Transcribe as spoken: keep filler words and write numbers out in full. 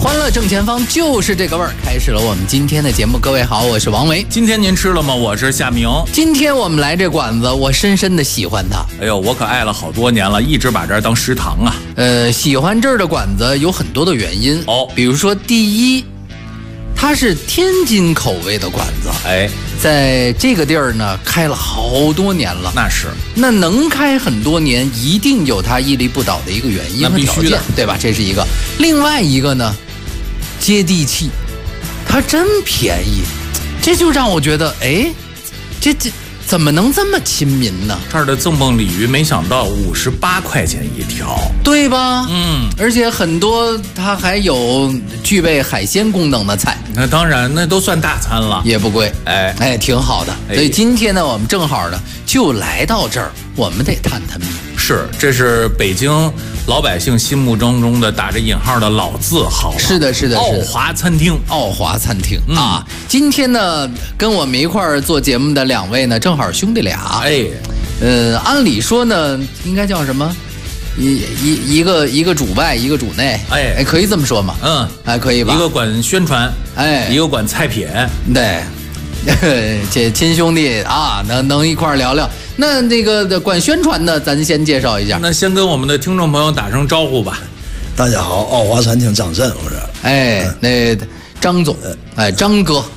欢乐正前方就是这个味儿，开始了我们今天的节目。各位好，我是王维。 今天您吃了吗？我是夏明。 今天我们来这馆子，我深深的喜欢它。 哎呦，我可爱了好多年了，一直把这儿当食堂啊。 呃，喜欢这儿的馆子有很多的原因哦， 比如说第一，它是天津口味的馆子。 哎， 在这个地儿呢开了好多年了。 那是， 那能开很多年，一定有它屹立不倒的一个原因和条件，对吧？这是一个。另外一个呢，接地气，它真便宜，这就让我觉得，哎，这这怎么能这么亲民呢？ 这儿的赠蹦鲤鱼没想到五十八块钱一条， 对吧？ 嗯， 而且很多它还有具备海鲜功能的菜。 那当然，那都算大餐了， 也不贵， 哎哎，挺好的。 哎、 所以今天呢，我们正好呢就来到这儿，我们得探探秘。 是，这是北京老百姓心目当中的打着引号的老字号。 是的，是的，是的。 奥华餐厅， 奥华餐厅、 嗯、 啊！今天呢，跟我们一块儿做节目的两位呢，正好兄弟俩。 哎， 呃，按理说呢，应该叫什么？一一一个一个主外，一个主内， 哎哎，可以这么说吗？ 嗯， 哎，可以吧？ 一个管宣传， 哎， 一个管菜品， 对，这亲兄弟啊，能能一块儿聊聊。那那个管宣传的，咱先介绍一下。 那先跟我们的听众朋友打声招呼吧。 大家好，奥华餐厅张震，我是。 哎，那张总，哎，张哥。